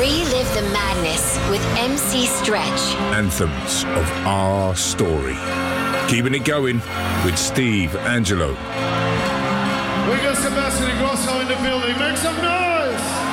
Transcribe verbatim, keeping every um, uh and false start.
Relive the madness with M C Stretch. Anthems of our story. Keeping it going with Steve Angelo. We got Sebastian Ingrosso in the building. Make some noise!